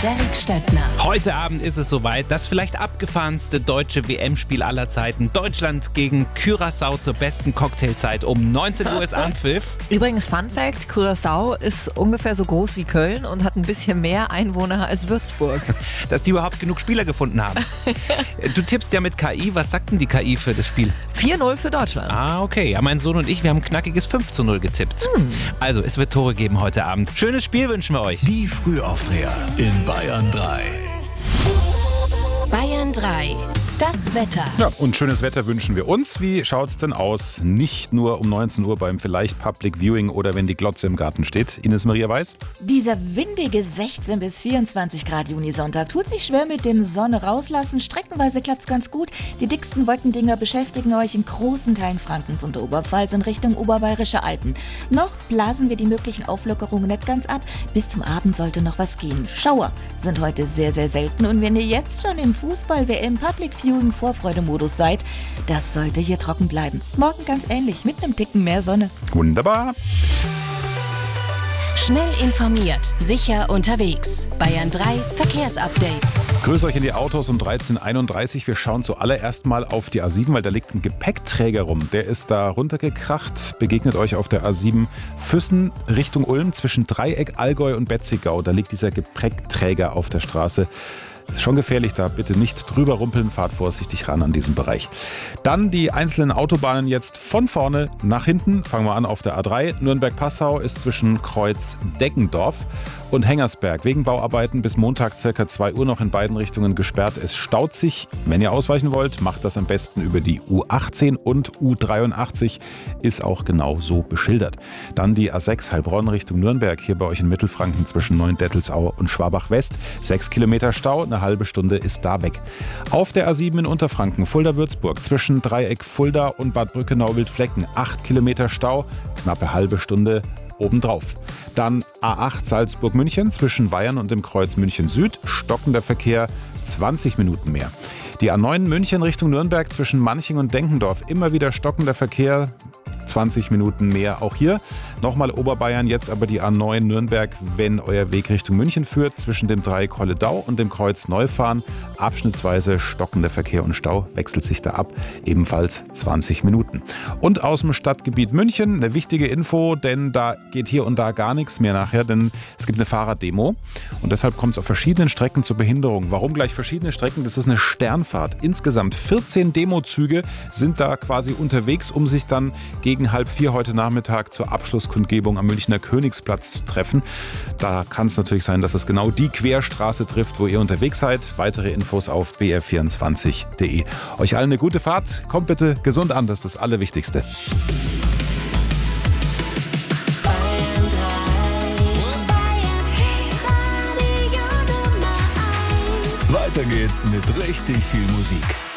Derek Stöttner. Heute Abend ist es soweit, das vielleicht abgefahrenste deutsche WM-Spiel aller Zeiten. Deutschland gegen Curaçao zur besten Cocktailzeit. Um 19 Uhr ist Anpfiff. Übrigens, Fun Fact, Curaçao ist ungefähr so groß wie Köln und hat ein bisschen mehr Einwohner als Würzburg. Dass die überhaupt genug Spieler gefunden haben. Du tippst ja mit KI. Was sagt denn die KI für das Spiel? 4-0 für Deutschland. Ah, okay. Ja, mein Sohn und ich, wir haben ein knackiges 5-0 getippt. Also, es wird Tore geben heute Abend. Schönes Spiel wünschen wir euch. Die Frühaufdreher in Bayern 3. Bayern 3. Das Wetter. Ja, und schönes Wetter wünschen wir uns. Wie schaut's denn aus? Nicht nur um 19 Uhr beim vielleicht Public Viewing oder wenn die Glotze im Garten steht. Ines Maria Weiß? Dieser windige 16 bis 24 Grad Junisonntag tut sich schwer mit dem Sonne rauslassen. Streckenweise klappt's ganz gut. Die dicksten Wolkendinger beschäftigen euch in großen Teilen Frankens und der Oberpfalz in Richtung Oberbayerische Alpen. Noch blasen wir die möglichen Auflockerungen nicht ganz ab. Bis zum Abend sollte noch was gehen. Schauer sind heute sehr, sehr selten. Und wenn ihr jetzt schon im Fußball-WM Public Viewing Vorfreudemodus seid, das sollte hier trocken bleiben. Morgen ganz ähnlich, mit einem Ticken mehr Sonne. Wunderbar. Schnell informiert, sicher unterwegs. Bayern 3 Verkehrsupdate. Grüße euch in die Autos um 13.31 Uhr. Wir schauen zuallererst mal auf die A7, weil da liegt ein Gepäckträger rum. Der ist da runtergekracht, begegnet euch auf der A7 Füssen Richtung Ulm zwischen Dreieck, Allgäu und Betzigau. Da liegt dieser Gepäckträger auf der Straße. Das ist schon gefährlich, da bitte nicht drüber rumpeln, fahrt vorsichtig ran an diesem Bereich. Dann die einzelnen Autobahnen jetzt von vorne nach hinten. Fangen wir an auf der A3. Nürnberg-Passau ist zwischen Kreuz Deggendorf und Hengersberg. Wegen Bauarbeiten bis Montag ca. 2 Uhr noch in beiden Richtungen gesperrt. Es staut sich. Wenn ihr ausweichen wollt, macht das am besten über die U18 und U83. Ist auch genau so beschildert. Dann die A6 Heilbronn Richtung Nürnberg. Hier bei euch in Mittelfranken zwischen Neuendettelsau und Schwabach-West. 6 Kilometer Stau. Eine halbe Stunde ist da weg. Auf der A7 in Unterfranken, Fulda-Würzburg, zwischen Dreieck Fulda und Bad Brückenau-Wildflecken, 8 Kilometer Stau, knappe halbe Stunde obendrauf. Dann A8 Salzburg-München, zwischen Weyern und dem Kreuz München-Süd, stockender Verkehr, 20 Minuten mehr. Die A9 München Richtung Nürnberg, zwischen Manching und Denkendorf, immer wieder stockender Verkehr, 20 Minuten mehr auch hier. Nochmal Oberbayern, jetzt aber die A9 Nürnberg, wenn euer Weg Richtung München führt, zwischen dem Dreieck Holledau und dem Kreuz Neufahren. Abschnittsweise stockender Verkehr und Stau, wechselt sich da ab, ebenfalls 20 Minuten. Und aus dem Stadtgebiet München eine wichtige Info, denn da geht hier und da gar nichts mehr nachher, denn es gibt eine Fahrraddemo und deshalb kommt es auf verschiedenen Strecken zur Behinderung. Warum gleich verschiedene Strecken? Das ist eine Sternfahrt. Insgesamt 14 Demozüge sind da quasi unterwegs, um sich dann gegen 3:30 heute Nachmittag zur Abschlusskundgebung am Münchner Königsplatz zu treffen. Da kann es natürlich sein, dass es genau die Querstraße trifft, wo ihr unterwegs seid. Weitere Infos auf br24.de. Euch allen eine gute Fahrt. Kommt bitte gesund an, das ist das Allerwichtigste. Bayern 3. Weiter geht's mit richtig viel Musik.